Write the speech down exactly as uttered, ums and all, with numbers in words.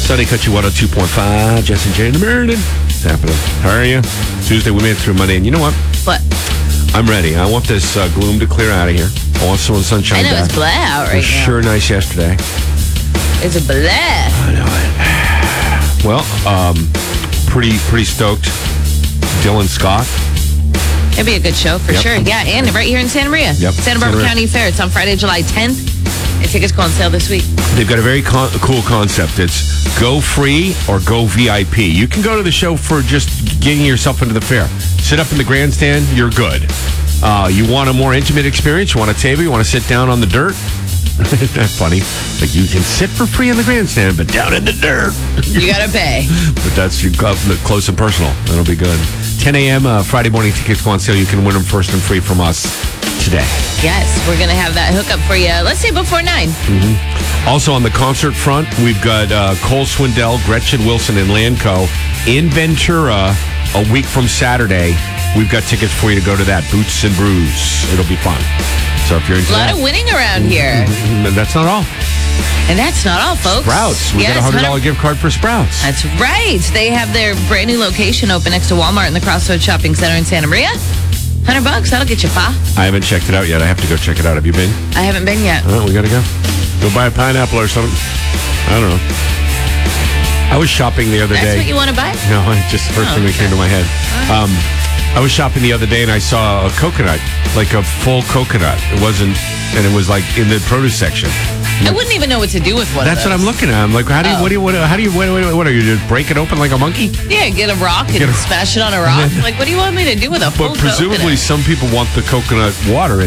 Sunny Country one oh two point five. Jess and Jay in the morning. What's happening? How are you? Tuesday, we made it through Monday. And you know what? What? I'm ready. I want this uh, gloom to clear out of here. I want some of the sunshine I know back. it's blah out right It was now. sure nice yesterday. It's a blah. I know it. Well, um, pretty pretty stoked. Dylan Scott. It'd be a good show for Yep. sure. Yeah, and right here in Santa Maria. Yep. Santa Barbara Santa Maria. County Fair. It's on Friday, July tenth. And tickets go on sale this week. They've got a very con- cool concept. It's go free or go V I P. You can go to the show for just getting yourself into the fair. Sit up in the grandstand, you're good. Uh, you want a more intimate experience? You want a table? You want to sit down on the dirt? Isn't that funny? Like you can sit for free in the grandstand, but down in the dirt. You gotta pay. But that's you got the close and personal. That'll be good. ten a.m. Uh, Friday morning tickets go on sale. You can win them first and free from us today. Yes, we're gonna have that hookup for you. Let's say before nine. Mm-hmm. Also on the concert front, we've got uh, Cole Swindell, Gretchen Wilson, and Lanco in Ventura a week from Saturday. We've got tickets for you to go to that. Boots and Brews. It'll be fun. So if you're into A lot that, of winning around here. mm, that's not all. And that's not all, folks. Sprouts. We yes, got a one hundred dollars gift card for Sprouts. That's right. They have their brand new location open next to Walmart in the Crossroads Shopping Center in Santa Maria. one hundred bucks, that'll get you fa. I haven't checked it out yet. I have to go check it out. Have you been? I haven't been yet. Oh, we got to go. Go buy a pineapple or something. I don't know. I was shopping the other That's day. what you want to buy? No, it's just the first Oh, thing that okay. came to my head. Um, I was shopping the other day and I saw a coconut, like a full coconut. It wasn't, and it was like in the produce section. I wouldn't even know what to do with one That's of what those. I'm looking at. I'm like, how do you, Oh. what do you, what, how do you, what, what, what are you, just break it open like a monkey? Yeah, get a rock and Get a- smash it on a rock. Like, what do you want me to do with a full But presumably coconut? some people want the coconut water